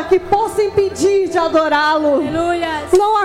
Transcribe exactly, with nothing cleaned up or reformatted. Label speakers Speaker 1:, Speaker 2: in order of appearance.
Speaker 1: que possa impedir de adorá-lo.
Speaker 2: Aleluia.
Speaker 1: Não há